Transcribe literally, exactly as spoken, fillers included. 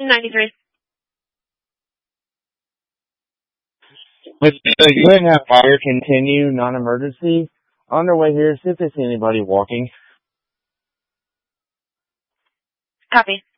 ninety-three. With the U N F fire continue, non-emergency. On their way here, see if they see anybody walking. Copy.